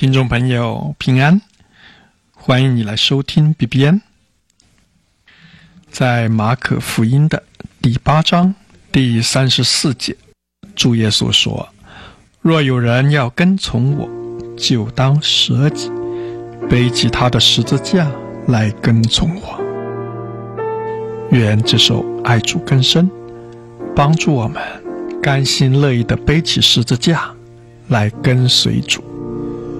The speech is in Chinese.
听众朋友平安，欢迎你来收听 BBN。 在马可福音的第8章第34节，主耶稣说，若有人要跟从我，就当舍己，背起他的十字架来跟从我。愿这首爱主更深帮助我们甘心乐意地背起十字架来跟随主。